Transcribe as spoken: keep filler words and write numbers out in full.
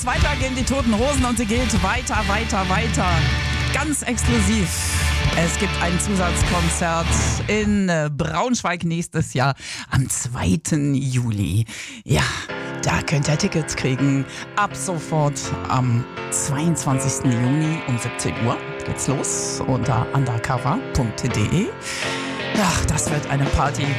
Zwei Tage in die Toten Hosen und sie geht weiter, weiter, weiter. Ganz exklusiv. Es gibt ein Zusatzkonzert in Braunschweig nächstes Jahr am zweiten Juli. Ja, da könnt ihr Tickets kriegen. Ab sofort am zweiundzwanzigsten Juni um siebzehn Uhr geht's los unter undercover punkt de. Ach, das wird eine Party